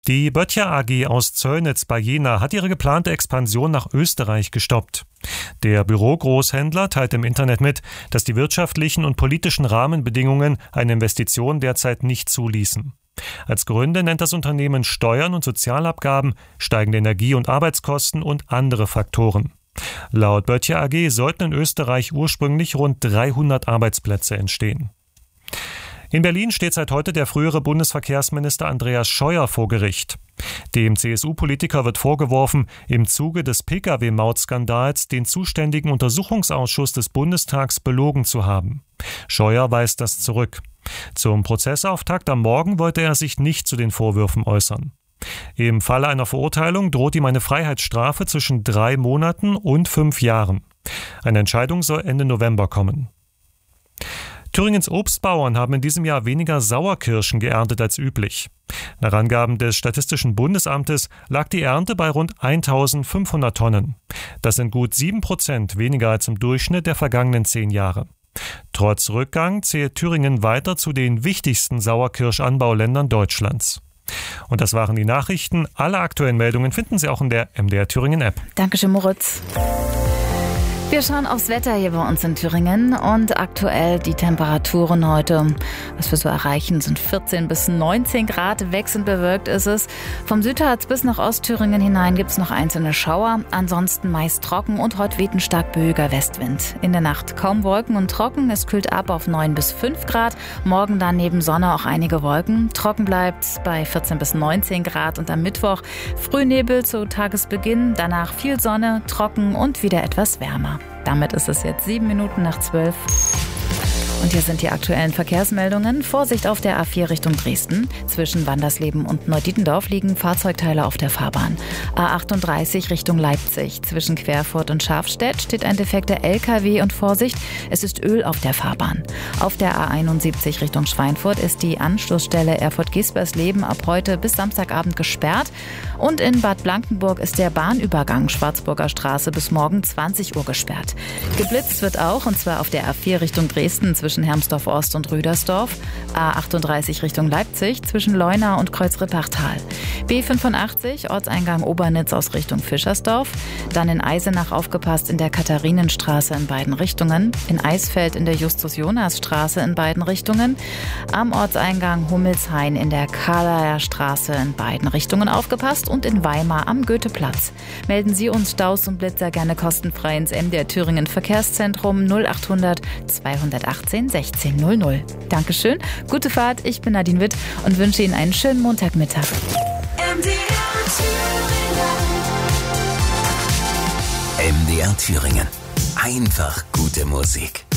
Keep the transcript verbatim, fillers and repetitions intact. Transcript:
Die Böttcher A G aus Zöllnitz bei Jena hat ihre geplante Expansion nach Österreich gestoppt. Der Bürogroßhändler teilt im Internet mit, dass die wirtschaftlichen und politischen Rahmenbedingungen eine Investition derzeit nicht zuließen. Als Gründe nennt das Unternehmen Steuern und Sozialabgaben, steigende Energie- und Arbeitskosten und andere Faktoren. Laut Böttcher A G sollten in Österreich ursprünglich rund dreihundert Arbeitsplätze entstehen. In Berlin steht seit heute der frühere Bundesverkehrsminister Andreas Scheuer vor Gericht. Dem C S U-Politiker wird vorgeworfen, im Zuge des Pkw-Maut-Skandals den zuständigen Untersuchungsausschuss des Bundestags belogen zu haben. Scheuer weist das zurück. Zum Prozessauftakt am Morgen wollte er sich nicht zu den Vorwürfen äußern. Im Falle einer Verurteilung droht ihm eine Freiheitsstrafe zwischen drei Monaten und fünf Jahren. Eine Entscheidung soll Ende November kommen. Thüringens Obstbauern haben in diesem Jahr weniger Sauerkirschen geerntet als üblich. Nach Angaben des Statistischen Bundesamtes lag die Ernte bei rund eintausendfünfhundert Tonnen. Das sind gut sieben Prozent weniger als im Durchschnitt der vergangenen zehn Jahre. Trotz Rückgang zählt Thüringen weiter zu den wichtigsten Sauerkirschanbauländern Deutschlands. Und das waren die Nachrichten. Alle aktuellen Meldungen finden Sie auch in der M D R Thüringen App. Dankeschön, Moritz. Wir schauen aufs Wetter hier bei uns in Thüringen und aktuell die Temperaturen heute, was wir so erreichen, sind vierzehn bis neunzehn Grad, wechselnd bewölkt ist es. Vom Südharz bis nach Ostthüringen hinein gibt es noch einzelne Schauer, ansonsten meist trocken und heute weht ein stark böiger Westwind. In der Nacht kaum Wolken und trocken, es kühlt ab auf neun bis fünf Grad, morgen dann neben Sonne auch einige Wolken. Trocken bleibt bei vierzehn bis neunzehn Grad und am Mittwoch Frühnebel zu Tagesbeginn, danach viel Sonne, trocken und wieder etwas wärmer. Damit ist es jetzt sieben Minuten nach zwölf. Und hier sind die aktuellen Verkehrsmeldungen. Vorsicht auf der A vier Richtung Dresden. Zwischen Wandersleben und Neudietendorf liegen Fahrzeugteile auf der Fahrbahn. A achtunddreißig Richtung Leipzig. Zwischen Querfurt und Schafstedt steht ein defekter L K W und Vorsicht, es ist Öl auf der Fahrbahn. Auf der A einundsiebzig Richtung Schweinfurt ist die Anschlussstelle Erfurt-Gespersleben ab heute bis Samstagabend gesperrt. Und in Bad Blankenburg ist der Bahnübergang Schwarzburger Straße bis morgen zwanzig Uhr gesperrt. Geblitzt wird auch, und zwar auf der A vier Richtung Dresden zwischen Hermsdorf-Ost und Rüdersdorf, A achtunddreißig Richtung Leipzig zwischen Leuna und Kreuzrippachtal, B fünfundachtzig Ortseingang Obernitz aus Richtung Fischersdorf, dann in Eisenach aufgepasst in der Katharinenstraße in beiden Richtungen, in Eisfeld in der Justus-Jonas-Straße in beiden Richtungen, am Ortseingang Hummelshain in der Karlaer Straße in beiden Richtungen aufgepasst und in Weimar am Goetheplatz. Melden Sie uns Staus und Blitzer gerne kostenfrei ins M D R Thüringen Verkehrszentrum null achthundert zweihundertachtzehn sechzehn null null. Dankeschön, gute Fahrt, ich bin Nadine Witt und wünsche Ihnen einen schönen Montagmittag. M D R Thüringen. M D R Thüringen. Einfach gute Musik.